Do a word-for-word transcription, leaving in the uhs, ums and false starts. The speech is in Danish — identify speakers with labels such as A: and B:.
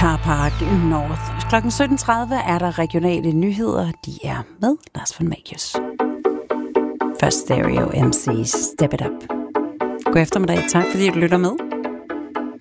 A: Car Park North. Klokken sytten tredive er der regionale nyheder. De er med Lars von Magius. Først Stereo M C Step It Up. God eftermiddag. Tak fordi du lytter med.